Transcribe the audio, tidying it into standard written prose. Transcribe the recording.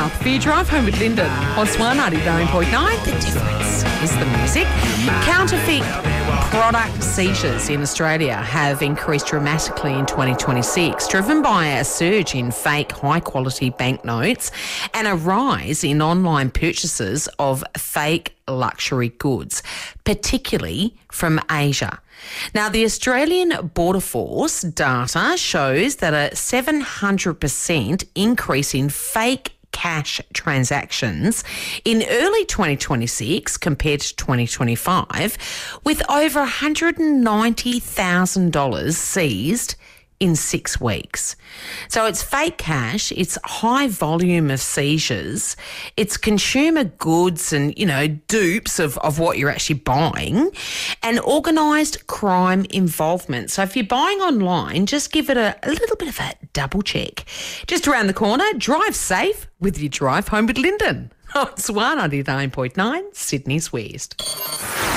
South for your drive home with Lyndon on Swan 99.9. The difference is the music. Counterfeit product seizures in Australia have increased dramatically in 2026, driven by a surge in fake high-quality banknotes and a rise in online purchases of fake luxury goods, particularly from Asia. Now, the Australian Border Force data shows that a 700% increase in fake cash transactions in early 2026 compared to 2025, with over $190,000 seized in 6 weeks. So it's fake cash, it's high volume of seizures, it's consumer goods and, dupes of what you're actually buying, and organised crime involvement. So if you're buying online, just give it a little bit of a double check. Just around the corner, drive safe with your drive home with Lyndon. On Swan 99.9, Sydney's West.